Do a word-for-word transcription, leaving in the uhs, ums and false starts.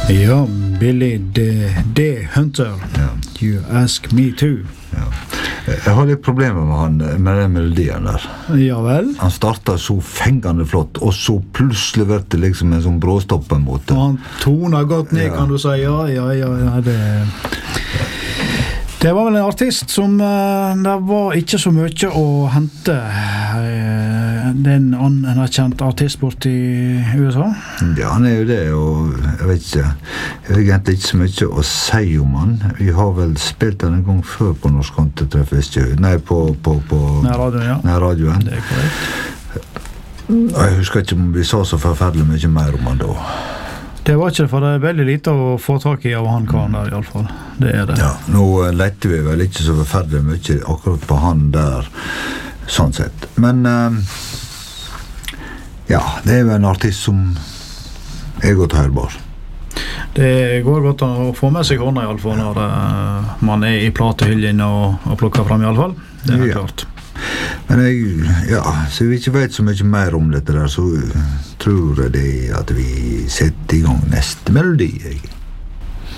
Ja, Billy the, the Hunter. Ja. You ask me too. Ja. Jeg har litt problemer med han, med den melodien der. Ja vel. Han startet så fengende flott, og så plutselig ble det liksom en sånn bråstopp på en måte. Og han toner godt ned, Ja. kan du si. Ja, ja, ja, ja det... Det var vel en artist som uh, det var ikke så mye å hente. Uh, det er en anerkjent artist bort i U S A. Ja, han er jo det, og jeg vet ikke, jeg vet egentlig ikke så mye å si om han. Vi har vel spilt han en gang før på Norsk Kontetreff, hvis ikke, nei, på, på, på Nærradioen, ja. Nærradioen. Det er korrekt. Og jeg husker ikke om vi sa så forferdelig mye mer om han da. Det var ikke, for det er veldig lite å få tak i av han karen der i alle fall. Det er det. Ja, nå lette vi vel ikke så forferdelig mye akkurat på han der, sånn sett. Men uh, ja, det er jo en artist som er godt hørbar. Det går godt å få med seg hånda i alle fall når uh, man er i platehyllen og, og plukker frem i alle fall. Det er helt Ja. klart. Men jeg, ja, så vi ikke vet så mye mer om dette der, så tror jeg det at vi setter i gang neste melodi. Jeg.